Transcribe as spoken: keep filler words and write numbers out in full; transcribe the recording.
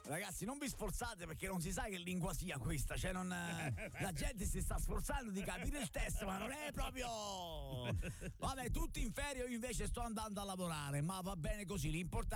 Ragazzi, non vi sforzate perché non si sa che lingua sia questa, cioè non la gente si sta sforzando di capire il testo, ma non è proprio. Vabbè, tutti in ferie, io invece sto andando a lavorare, ma va bene così, l'importante